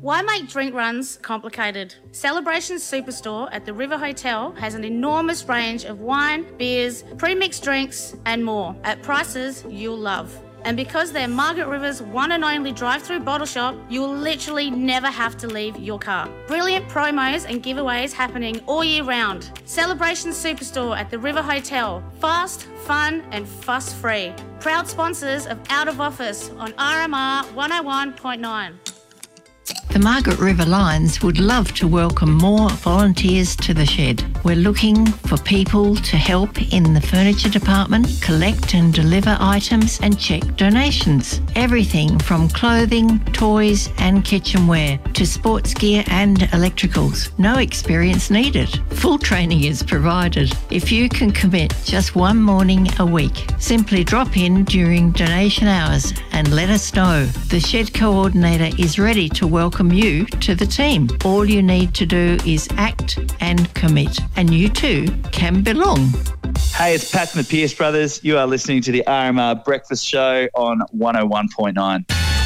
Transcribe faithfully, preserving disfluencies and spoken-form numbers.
Why make drink runs complicated? Celebration Superstore at the River Hotel has an enormous range of wine, beers, pre-mixed drinks and more at prices you'll love. And because they're Margaret River's one and only drive-through bottle shop, you'll literally never have to leave your car. Brilliant promos and giveaways happening all year round. Celebration Superstore at the River Hotel. Fast, fun and fuss-free. Proud sponsors of Out of Office on R M R one oh one point nine. The Margaret River Lions would love to welcome more volunteers to the shed. We're looking for people to help in the furniture department, collect and deliver items and check donations. Everything from clothing, toys and kitchenware to sports gear and electricals. No experience needed. Full training is provided. If you can commit just one morning a week, simply drop in during donation hours and let us know. The shed coordinator is ready to welcome you to the team. All you need to do is act and commit, and you too can belong. Hey, it's Pat from the Pierce Brothers. You are listening to the R M R Breakfast Show on one oh one point nine.